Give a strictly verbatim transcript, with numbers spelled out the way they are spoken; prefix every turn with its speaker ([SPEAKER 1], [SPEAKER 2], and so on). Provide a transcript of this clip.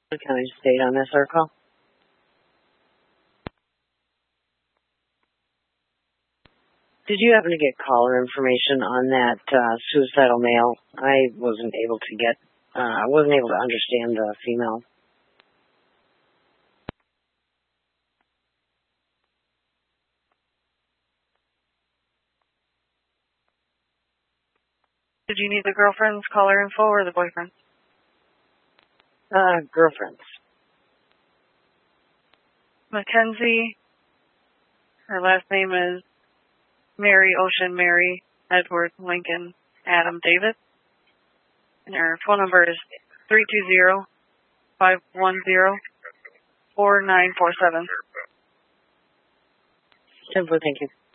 [SPEAKER 1] Can I state on this article? Did you happen to get caller information on that uh, suicidal male? I wasn't able to get, uh, I wasn't able to understand the female.
[SPEAKER 2] Did you need the girlfriend's caller info or the boyfriend?
[SPEAKER 1] Uh, girlfriends.
[SPEAKER 2] Mackenzie. Her last name is Mary, Ocean, Mary, Edward, Lincoln, Adam, David. And her phone number is three two zero, five one zero, four nine four seven.
[SPEAKER 1] Simple, thank you.